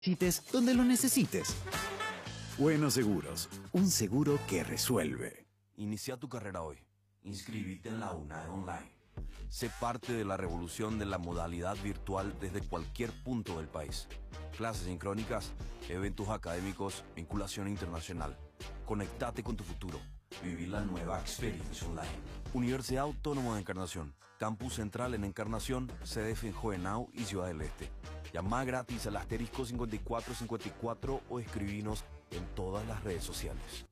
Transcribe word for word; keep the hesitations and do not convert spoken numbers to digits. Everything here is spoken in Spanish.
Chites donde lo necesites. Buenos Seguros, un seguro que resuelve. Inicia tu carrera hoy. Inscribite en la UNAE Online. Sé parte de la revolución de la modalidad virtual desde cualquier punto del país. Clases sincrónicas, eventos académicos, vinculación internacional. Conectate con tu futuro. Viví la nueva experiencia online. Universidad Autónoma de Encarnación. Campus Central en Encarnación, C D F en Joenau y Ciudad del Este. Llama gratis al asterisco cincuenta y cuatro cincuenta y cuatro o escribinos en todas las redes sociales.